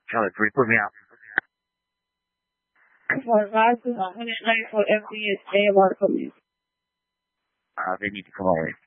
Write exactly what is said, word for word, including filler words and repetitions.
Charlie three, put me out. For five to one hundred ninety-four F D S A M R, come in. Uh, they need to come over.